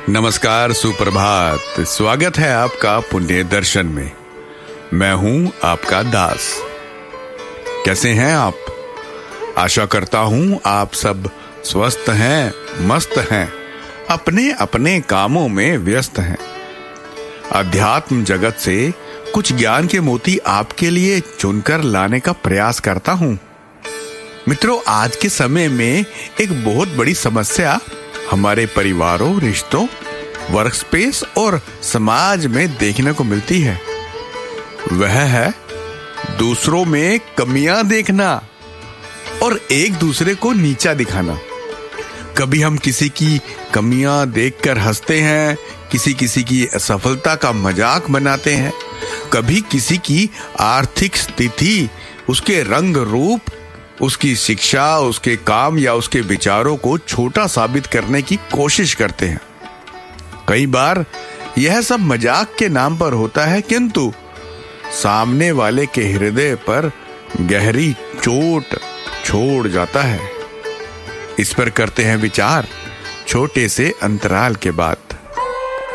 नमस्कार, सुप्रभात। स्वागत है आपका पुण्य दर्शन में। मैं हूं आपका दास। कैसे हैं आप? आशा करता हूं आप सब स्वस्थ हैं, मस्त हैं, अपने अपने कामों में व्यस्त हैं। अध्यात्म जगत से कुछ ज्ञान के मोती आपके लिए चुनकर लाने का प्रयास करता हूं। मित्रों, आज के समय में एक बहुत बड़ी समस्या हमारे परिवारों, रिश्तों, वर्कस्पेस और समाज में देखने को मिलती है। वह है दूसरों में कमियां देखना और एक दूसरे को नीचा दिखाना। कभी हम किसी की कमियां देखकर हंसते हैं, किसी की असफलता का मजाक बनाते हैं, कभी किसी की आर्थिक स्थिति, उसके रंग रूप, उसकी शिक्षा, उसके काम या उसके विचारों को छोटा साबित करने की कोशिश करते हैं। कई बार यह सब मजाक के नाम पर होता है, किंतु सामने वाले के हृदय पर गहरी चोट छोड़ जाता है। इस पर करते हैं विचार छोटे से अंतराल के बाद।